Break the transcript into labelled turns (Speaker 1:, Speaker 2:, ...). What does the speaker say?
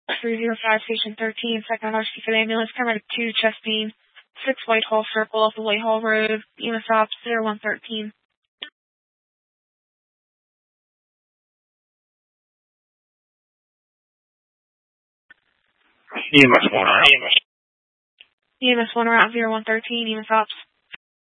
Speaker 1: 305 Station 13, Second Emergency for the ambulance, paramedic 2, chest beam, 6 Whitehall Circle off the Whitehall Road, EMS ops 0113.
Speaker 2: EMS 1 around.
Speaker 1: EMS 1 around 0113, EMS ops